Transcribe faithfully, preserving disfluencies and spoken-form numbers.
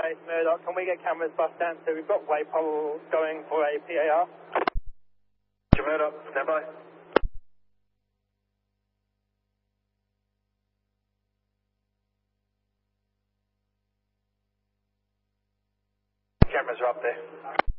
base, Murdoch. Can we get cameras bus down? So we've got way probable going for a P A R. Murdoch, stand by. Cameras are up there.